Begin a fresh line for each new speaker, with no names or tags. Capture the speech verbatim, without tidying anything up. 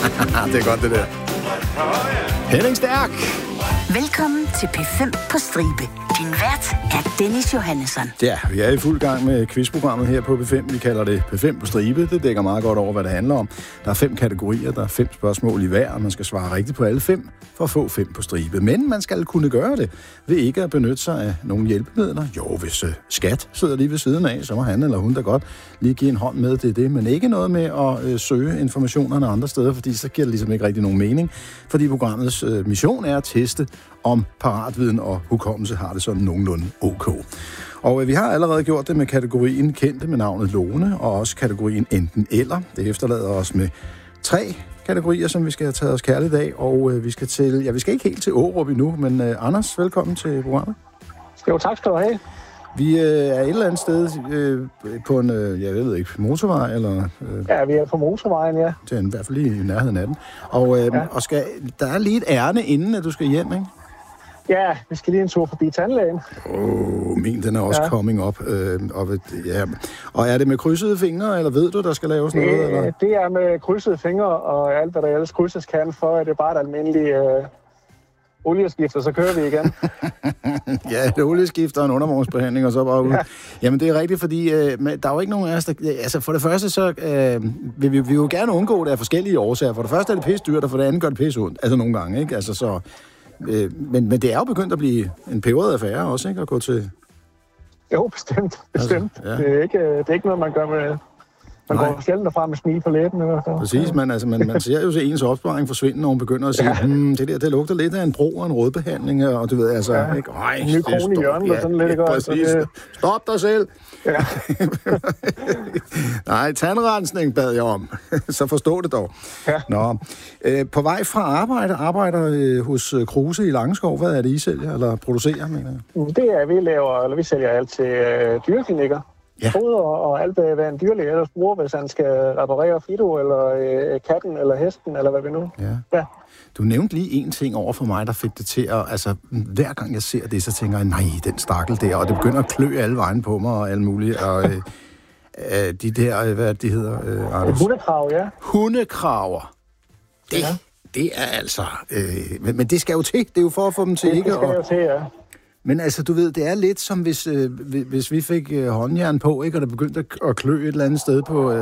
Det er godt, det der. Henning Stærk.
Velkommen til P fem på stribe. Din vært er Dennis Johannesson.
Ja, vi er i fuld gang med quizprogrammet her på P fem. Vi kalder det P fem på stribe. Det dækker meget godt over, hvad det handler om. Der er fem kategorier, der er fem spørgsmål i hver, og man skal svare rigtigt på alle fem for at få fem på stribe. Men man skal kunne gøre det ved ikke at benytte sig af nogle hjælpemidler. Jo, hvis uh, skat sidder lige ved siden af, så må han eller hun da godt lige give en hånd med til det. Men ikke noget med at uh, søge informationerne andre steder, fordi så giver det ligesom ikke rigtig nogen mening. Fordi programmets uh, mission er at teste, om paratviden og hukommelse har det sådan nogenlunde ok. Og øh, vi har allerede gjort det med kategorien kendte med navnet Lone, og også kategorien enten eller. Det efterlader os med tre kategorier, som vi skal have taget os kærligt af, og øh, vi skal til, ja, vi skal ikke helt til Aarup endnu, men øh, Anders, velkommen til programmet.
Jo, tak skal du have.
Vi øh, er et eller andet sted øh, på en, øh, jeg ved ikke, motorvej, eller... Øh,
ja, vi er på motorvejen, ja.
Det er i hvert fald lige i nærheden af den. Og, øh, ja. og skal, der er lige et ærne, inden at du skal hjem, ikke?
Ja, vi skal lige en tur forbi tandlægen.
Åh, oh, min, den er også ja. coming up. Øh, og, ja. og er det med krydsede fingre, eller ved du, der skal laves
det,
noget? Eller?
Det er med krydsede fingre, og alt, hvad der ellers krydses kan, for at det er bare et almindeligt øh, olieskifter, så kører vi igen.
Ja, et olieskifter og en undervognsbehandling, og så bare ud. Ja. Jamen, det er rigtigt, fordi øh, der er jo ikke nogen af os, der... Altså, for det første, så øh, vil vi, vi jo gerne undgå det af forskellige årsager. For det første er det pisse dyrt, og for det andet gør det pisse ondt. Altså, nogle gange, ikke? Altså, så... Øh, men, men det er jo begyndt at blive en peberet affære også, ikke? At gå til...
Jo, bestemt. Bestemt. Altså, ja. det, er ikke, det er ikke noget, man gør med... Man Nej. går sjældent derfra med smil på læben. Eller så.
Præcis, men altså, man, man ser jo så ens opsparing forsvinde, når hun begynder at sige, ja. hmm, det der, det lugter lidt af en bro og en rådbehandling, og du ved, altså...
Ja.
Ikke? Ej,
en ny krone i hjørnet, ja, og sådan lidt, ikke?
Præcis. Det... Stop dig selv!
Ja.
Nej, tandrensning bad jeg om. Så forstå det dog.
Ja.
Nå. Øh, på vej fra arbejde, arbejder øh, hos Kruse i Langeskov. Hvad er det, I sælger, eller producerer, mener jeg?
Det er, vi laver, eller vi sælger alt til øh, dyreklinikker. Ja. Foder og alt, hvad en dyrlæge ellers bruger, hvis han skal reparere Fido, eller øh, katten, eller hesten, eller hvad vi nu.
Ja. Ja. Du nævnte lige en ting over for mig, der fik det til at... Altså, hver gang jeg ser det, så tænker jeg, nej, den stakkel der, og det begynder at klø alle vejen på mig, og alt muligt, og... Øh, øh, de der, hvad de hedder, øh, Anders?
Hundekrav, ja.
Hundekraver. Det, ja. det er altså... Øh, men, men det skal jo til. Det er jo for at få dem til
det,
ikke...
Det skal
og,
jo til, ja.
Men altså, du ved, det er lidt som hvis, øh, hvis vi fik øh, håndjern på, ikke, og der begyndte at klø et eller andet sted på... Øh,